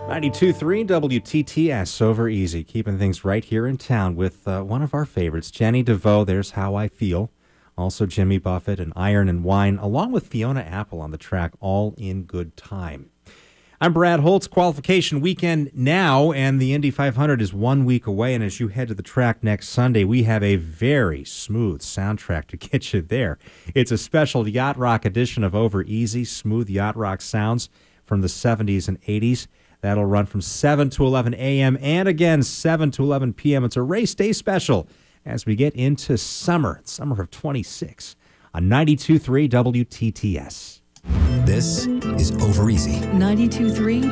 92.3 WTTS over easy, keeping things right here in town with one of our favorites, Jenny DeVoe, There's How I Feel. Also Jimmy Buffett and Iron and Wine, along with Fiona Apple on the track, all in good time. I'm Brad Holtz. Qualification weekend now, and the Indy 500 is 1 week away. And as you head to the track next Sunday, we have a very smooth soundtrack to get you there. It's a special Yacht Rock edition of Over Easy, smooth yacht rock sounds from the 70s and 80s. That'll run from 7 to 11 a.m. and again 7 to 11 p.m. It's a race day special as we get into summer of 26 on 92.3 WTTS. This is Over Easy. 92.3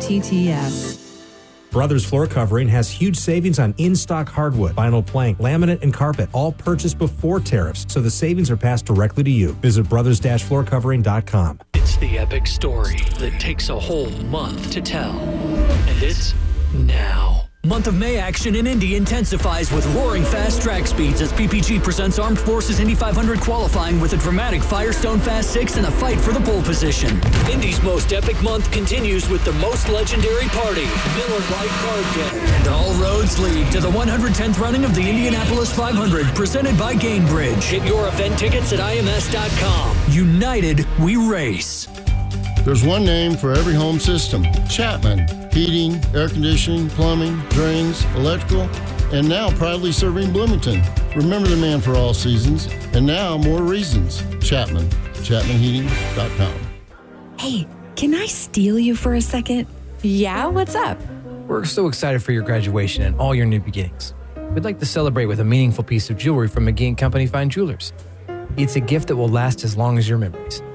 WTTS. Brothers Floor Covering has huge savings on in-stock hardwood, vinyl plank, laminate, and carpet, all purchased before tariffs, so the savings are passed directly to you. Visit brothers-floorcovering.com. It's the epic story that takes a whole month to tell. And it's now. Month of May action in Indy intensifies with roaring fast track speeds as PPG presents Armed Forces Indy 500 qualifying with a dramatic Firestone Fast 6 and a fight for the pole position. Indy's most epic month continues with the most legendary party, Miller Lite Card Day. And all roads lead to the 110th running of the Indianapolis 500 presented by Gainbridge. Get your event tickets at ims.com. United, we race. There's one name for every home system, Chapman. Heating, air conditioning, plumbing, drains, electrical, and now proudly serving Bloomington. Remember the man for all seasons, and now more reasons. Chapman, chapmanheating.com. Hey, can I steal you for a second? Yeah, what's up? We're so excited for your graduation and all your new beginnings. We'd like to celebrate with a meaningful piece of jewelry from McGee & Company Fine Jewelers. It's a gift that will last as long as your memories.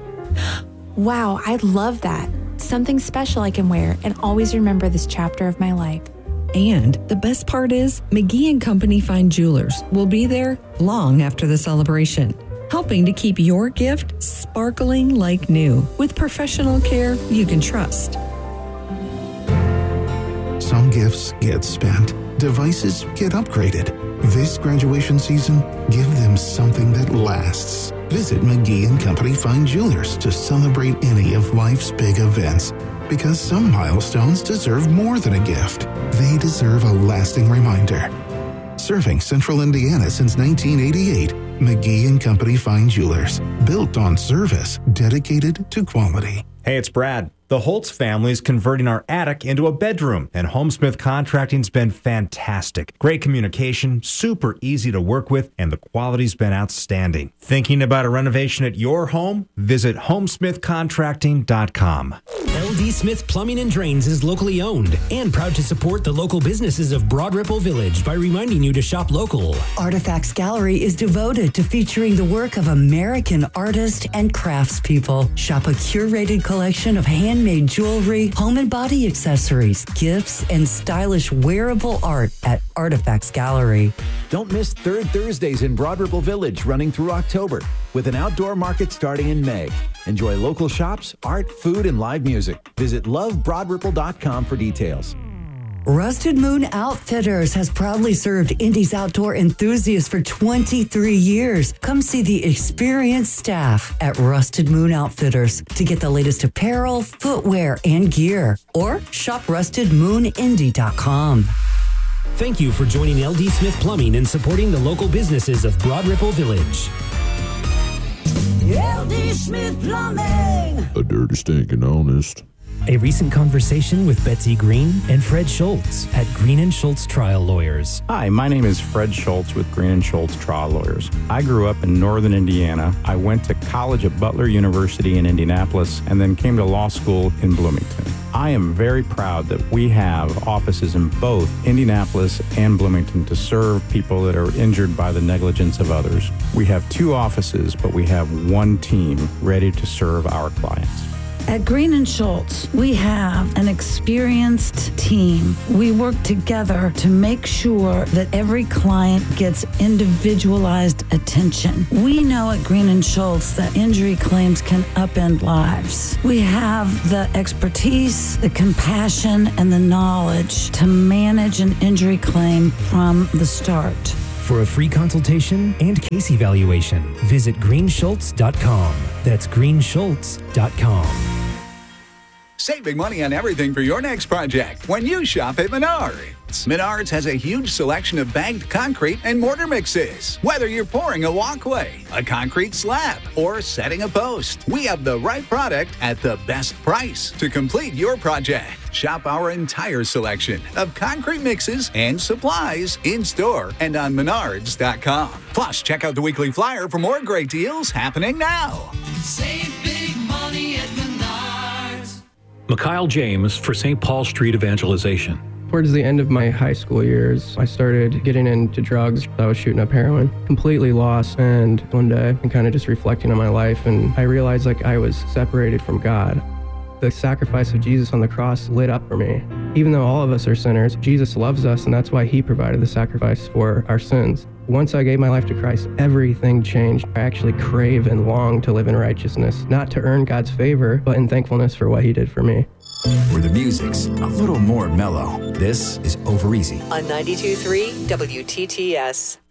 Wow, I love that. Something special I can wear and always remember this chapter of my life. And the best part is, McGee & Company Fine Jewelers will be there long after the celebration, helping to keep your gift sparkling like new with professional care you can trust. Some gifts get spent, devices get upgraded. This graduation season, give them something that lasts. Visit McGee & Company Fine Jewelers to celebrate any of life's big events. Because some milestones deserve more than a gift. They deserve a lasting reminder. Serving Central Indiana since 1988, McGee & Company Fine Jewelers. Built on service, dedicated to quality. Hey, it's Brad. The Holtz family is converting our attic into a bedroom, and Homesmith Contracting's been fantastic. Great communication, super easy to work with, and the quality's been outstanding. Thinking about a renovation at your home? Visit homesmithcontracting.com. LD Smith Plumbing and Drains is locally owned and proud to support the local businesses of Broad Ripple Village by reminding you to shop local. Artifacts Gallery is devoted to featuring the work of American artists and craftspeople. Shop a curated collection of handmade jewelry, home and body accessories, gifts, and stylish wearable art at Artifacts Gallery. Don't miss Third Thursdays in Broad Ripple Village running through October with an outdoor market starting in May. Enjoy local shops, art, food, and live music. Visit lovebroadripple.com for details. Rusted Moon Outfitters has proudly served Indy's outdoor enthusiasts for 23 years. Come see the experienced staff at Rusted Moon Outfitters to get the latest apparel, footwear, and gear. Or shop rustedmoonindy.com. Thank you for joining LD Smith Plumbing and supporting the local businesses of Broad Ripple Village. LD Smith Plumbing. A dirty, stinking honest. A recent conversation with Betsy Green and Fred Schultz at Green & Schultz Trial Lawyers. Hi, my name is Fred Schultz with Green & Schultz Trial Lawyers. I grew up in northern Indiana. I went to college at Butler University in Indianapolis and then came to law school in Bloomington. I am very proud that we have offices in both Indianapolis and Bloomington to serve people that are injured by the negligence of others. We have 2 offices, but we have 1 team ready to serve our clients. At Green & Schultz, we have an experienced team. We work together to make sure that every client gets individualized attention. We know at Green & Schultz that injury claims can upend lives. We have the expertise, the compassion, and the knowledge to manage an injury claim from the start. For a free consultation and case evaluation, visit greenschultz.com. That's greenschultz.com. Save big money on everything for your next project when you shop at Menards. Menards has a huge selection of bagged concrete and mortar mixes. Whether you're pouring a walkway, a concrete slab, or setting a post, we have the right product at the best price to complete your project. Shop our entire selection of concrete mixes and supplies in-store and on Menards.com. Plus, check out the weekly flyer for more great deals happening now. Save big money at Menards. Mikhail James for St. Paul Street Evangelization. Towards the end of my high school years, I started getting into drugs. I was shooting up heroin, completely lost. And one day, I'm kind of just reflecting on my life, and I realized like I was separated from God. The sacrifice of Jesus on the cross lit up for me. Even though all of us are sinners, Jesus loves us, and that's why he provided the sacrifice for our sins. Once I gave my life to Christ, everything changed. I actually crave and long to live in righteousness, not to earn God's favor, but in thankfulness for what he did for me. Where the music's a little more mellow. This is Over Easy On 92.3 WTTS.